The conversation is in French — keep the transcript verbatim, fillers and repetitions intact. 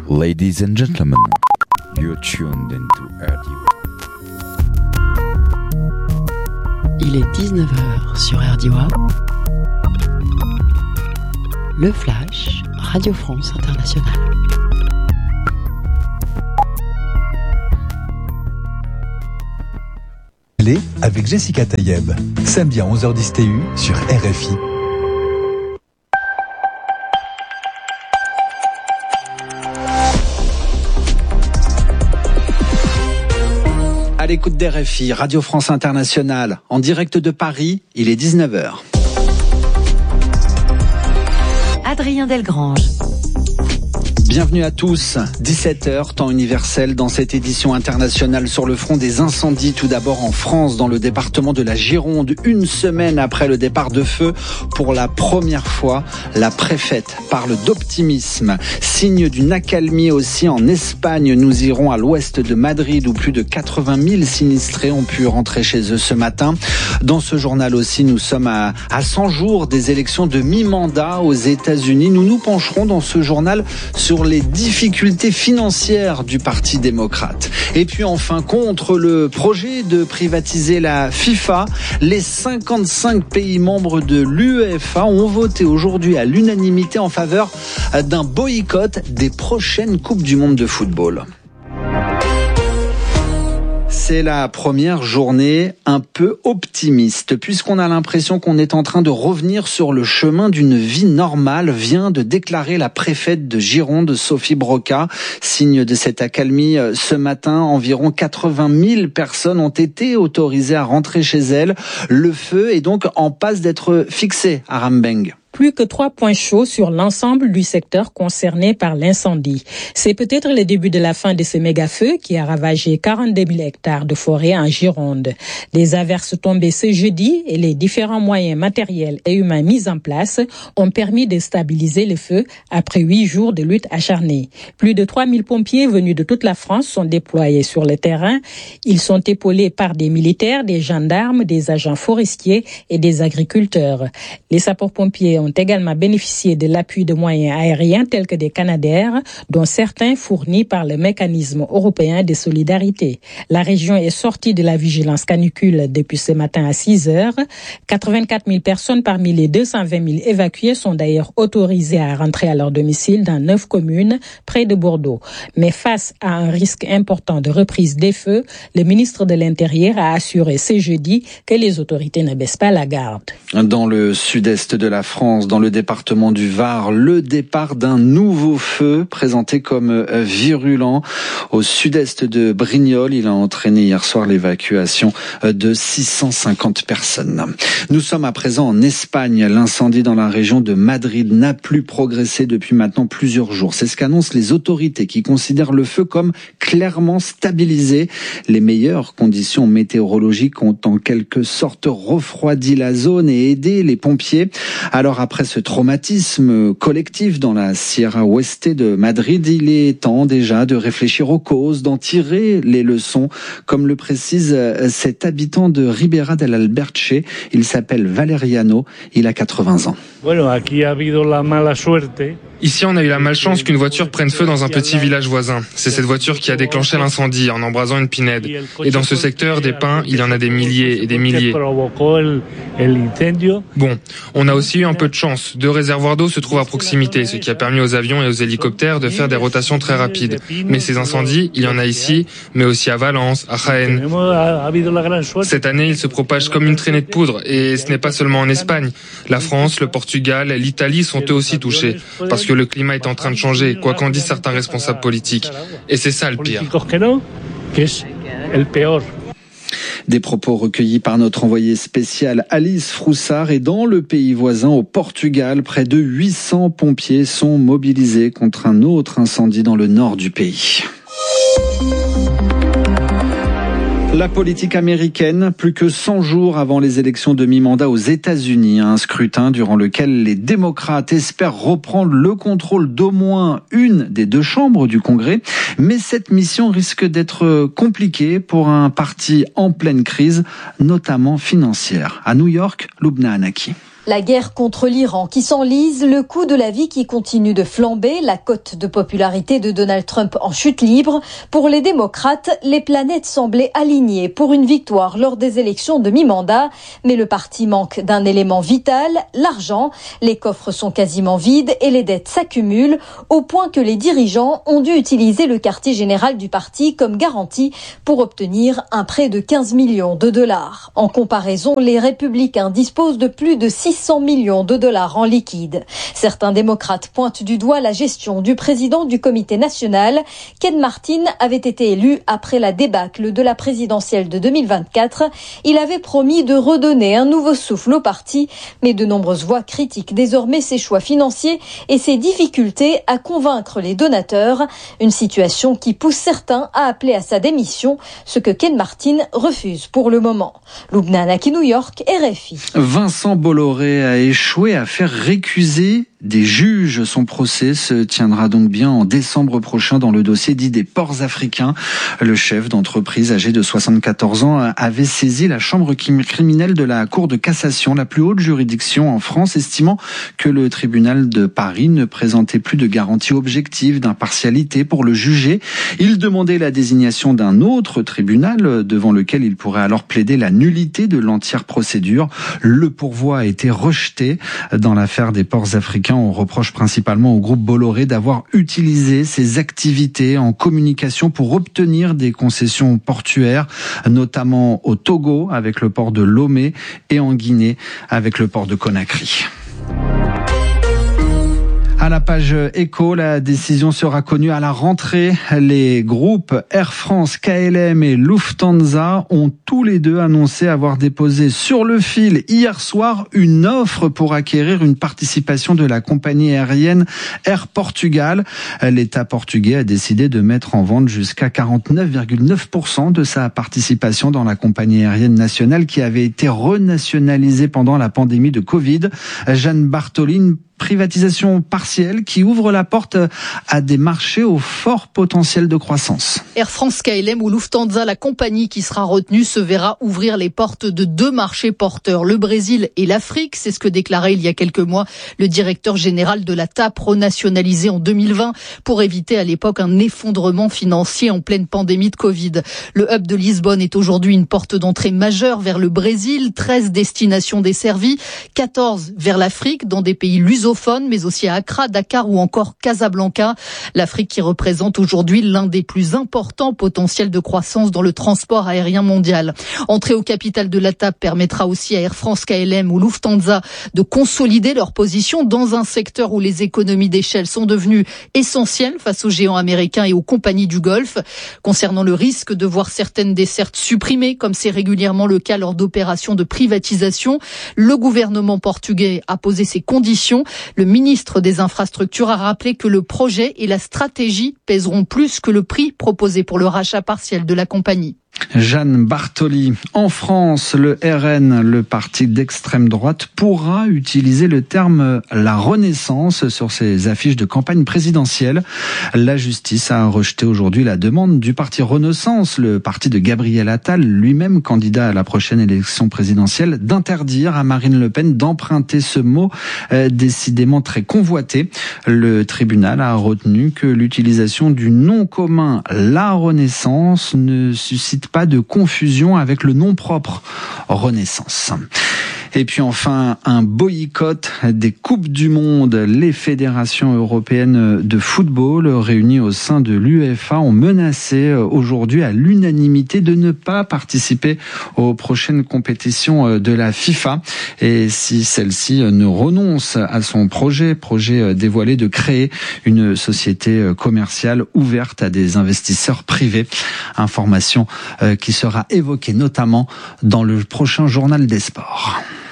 Ladies and gentlemen, you're tuned into R D Y. Il est dix-neuf heures sur R D Y. Le Flash, Radio France Internationale. Avec Jessica Tayeb, samedi à onze heures dix T U sur R F I. À l'écoute d'R F I, Radio France Internationale, en direct de Paris, il est dix-neuf heures. Adrien Delgrange. Bienvenue à tous, dix-sept heures, temps universel dans cette édition internationale sur le front des incendies. Tout d'abord en France, dans le département de la Gironde, une semaine après le départ de feu, pour la première fois, la préfète parle d'optimisme. Signe d'une accalmie aussi en Espagne. Nous irons à l'ouest de Madrid où plus de quatre-vingt mille sinistrés ont pu rentrer chez eux ce matin. Dans ce journal aussi, nous sommes à, à cent jours des élections de mi-mandat aux États-Unis. Nous nous pencherons dans ce journal sur les difficultés financières du Parti démocrate. Et puis enfin, contre le projet de privatiser la FIFA, les cinquante-cinq pays membres de l'UEFA ont voté aujourd'hui à l'unanimité en faveur d'un boycott des prochaines Coupes du Monde de football. C'est la première journée un peu optimiste, puisqu'on a l'impression qu'on est en train de revenir sur le chemin d'une vie normale, vient de déclarer la préfète de Gironde, Sophie Broca. Signe de cette accalmie, ce matin, environ quatre-vingt mille personnes ont été autorisées à rentrer chez elles. Le feu est donc en passe d'être fixé à Rambeng. Plus que trois points chauds sur l'ensemble du secteur concerné par l'incendie. C'est peut-être le début de la fin de ce méga-feu qui a ravagé quarante-deux mille hectares de forêt en Gironde. Les averses tombées ce jeudi et les différents moyens matériels et humains mis en place ont permis de stabiliser le feu après huit jours de lutte acharnée. Plus de trois mille pompiers venus de toute la France sont déployés sur le terrain. Ils sont épaulés par des militaires, des gendarmes, des agents forestiers et des agriculteurs. Les sapeurs-pompiers ont ont également bénéficié de l'appui de moyens aériens tels que des Canadair, dont certains fournis par le mécanisme européen de solidarité. La région est sortie de la vigilance canicule depuis ce matin à six heures. quatre-vingt-quatre mille personnes parmi les deux cent vingt mille évacuées sont d'ailleurs autorisées à rentrer à leur domicile dans neuf communes près de Bordeaux. Mais face à un risque important de reprise des feux, le ministre de l'Intérieur a assuré ce jeudi que les autorités ne baissent pas la garde. Dans le sud-est de la France, dans le département du Var, le départ d'un nouveau feu présenté comme virulent au sud-est de Brignoles. Il a entraîné hier soir l'évacuation de six cent cinquante personnes. Nous sommes à présent en Espagne. L'incendie dans la région de Madrid n'a plus progressé depuis maintenant plusieurs jours. C'est ce qu'annoncent les autorités qui considèrent le feu comme clairement stabilisé. Les meilleures conditions météorologiques ont en quelque sorte refroidi la zone et aidé les pompiers. Alors après ce traumatisme collectif dans la Sierra Oeste de Madrid, il est temps déjà de réfléchir aux causes, d'en tirer les leçons, comme le précise cet habitant de Ribera del Alberche. Il s'appelle Valeriano, il a quatre-vingts ans. Bueno, aquí ha habido la mala suerte. Ici, on a eu la malchance qu'une voiture prenne feu dans un petit village voisin. C'est cette voiture qui a déclenché l'incendie en embrasant une pinède. Et dans ce secteur des pins, il y en a des milliers et des milliers. Bon, on a aussi eu un peu de chance. Deux réservoirs d'eau se trouvent à proximité, ce qui a permis aux avions et aux hélicoptères de faire des rotations très rapides. Mais ces incendies, il y en a ici, mais aussi à Valence, à Jaén. Cette année, ils se propagent comme une traînée de poudre. Et ce n'est pas seulement en Espagne. La France, le Portugal, l'Italie sont eux aussi touchés. Parce que le climat est en train de changer, quoi qu'en disent certains responsables politiques. Et c'est ça le pire. Des propos recueillis par notre envoyée spéciale Alice Froussard. Et dans le pays voisin, au Portugal, près de huit cents pompiers sont mobilisés contre un autre incendie dans le nord du pays. La politique américaine, plus que cent jours avant les élections de mi-mandat aux États-Unis, un scrutin durant lequel les démocrates espèrent reprendre le contrôle d'au moins une des deux chambres du Congrès. Mais cette mission risque d'être compliquée pour un parti en pleine crise, notamment financière. À New York, Lubna Anaki. La guerre contre l'Iran qui s'enlise, le coût de la vie qui continue de flamber, la cote de popularité de Donald Trump en chute libre. Pour les démocrates, les planètes semblaient alignées pour une victoire lors des élections de mi-mandat. Mais le parti manque d'un élément vital, l'argent. Les coffres sont quasiment vides et les dettes s'accumulent au point que les dirigeants ont dû utiliser le quartier général du parti comme garantie pour obtenir un prêt de quinze millions de dollars. En comparaison, les républicains disposent de plus de six cents millions de dollars en liquide. Certains démocrates pointent du doigt la gestion du président du comité national. Ken Martin avait été élu après la débâcle de la présidentielle de deux mille vingt-quatre. Il avait promis de redonner un nouveau souffle au parti, mais de nombreuses voix critiquent désormais ses choix financiers et ses difficultés à convaincre les donateurs. Une situation qui pousse certains à appeler à sa démission, ce que Ken Martin refuse pour le moment. Lubna Anaki, New York, R F I. Vincent Bolloré a échoué à faire récuser des juges. Son procès se tiendra donc bien en décembre prochain dans le dossier dit des ports africains. Le chef d'entreprise âgé de soixante-quatorze ans avait saisi la chambre criminelle de la Cour de cassation, la plus haute juridiction en France, estimant que le tribunal de Paris ne présentait plus de garantie objective d'impartialité pour le juger. Il demandait la désignation d'un autre tribunal devant lequel il pourrait alors plaider la nullité de l'entière procédure. Le pourvoi a été rejeté. Dans l'affaire des ports africains, on reproche principalement au groupe Bolloré d'avoir utilisé ses activités en communication pour obtenir des concessions portuaires, notamment au Togo avec le port de Lomé et en Guinée avec le port de Conakry. À la page éco, la décision sera connue à la rentrée. Les groupes Air France, K L M et Lufthansa ont tous les deux annoncé avoir déposé sur le fil hier soir une offre pour acquérir une participation de la compagnie aérienne Air Portugal. L'État portugais a décidé de mettre en vente jusqu'à quarante-neuf virgule neuf pour cent de sa participation dans la compagnie aérienne nationale qui avait été renationalisée pendant la pandémie de Covid. Jeanne Bartoli, privatisation partielle qui ouvre la porte à des marchés au fort potentiel de croissance. Air France, K L M ou Lufthansa, la compagnie qui sera retenue se verra ouvrir les portes de deux marchés porteurs, le Brésil et l'Afrique. C'est ce que déclarait il y a quelques mois le directeur général de la T A P, renationalisée en deux mille vingt pour éviter à l'époque un effondrement financier en pleine pandémie de Covid. Le hub de Lisbonne est aujourd'hui une porte d'entrée majeure vers le Brésil, treize destinations desservies, quatorze vers l'Afrique dans des pays lusophones, mais aussi à Accra, Dakar ou encore Casablanca. L'Afrique qui représente aujourd'hui l'un des plus importants potentiels de croissance dans le transport aérien mondial. Entrer au capital de la T A P permettra aussi à Air France, K L M ou Lufthansa de consolider leur position dans un secteur où les économies d'échelle sont devenues essentielles face aux géants américains et aux compagnies du Golfe. Concernant le risque de voir certaines dessertes supprimées, comme c'est régulièrement le cas lors d'opérations de privatisation, le gouvernement portugais a posé ses conditions. Le ministre des Infrastructures a rappelé que le projet et la stratégie pèseront plus que le prix proposé pour le rachat partiel de la compagnie. Jeanne Bartoli. En France, le R N, le parti d'extrême droite, pourra utiliser le terme « la Renaissance » sur ses affiches de campagne présidentielle. La justice a rejeté aujourd'hui la demande du parti Renaissance, le parti de Gabriel Attal, lui-même candidat à la prochaine élection présidentielle, d'interdire à Marine Le Pen d'emprunter ce mot euh, décidément très convoité. Le tribunal a retenu que l'utilisation du nom commun « la Renaissance » ne suscite pas de confusion avec le nom propre Renaissance. Et puis enfin, un boycott des Coupes du Monde. Les fédérations européennes de football réunies au sein de l'UEFA ont menacé aujourd'hui à l'unanimité de ne pas participer aux prochaines compétitions de la FIFA. Et si celle-ci ne renonce à son projet, projet dévoilé de créer une société commerciale ouverte à des investisseurs privés. Information qui sera évoquée notamment dans le prochain journal des sports.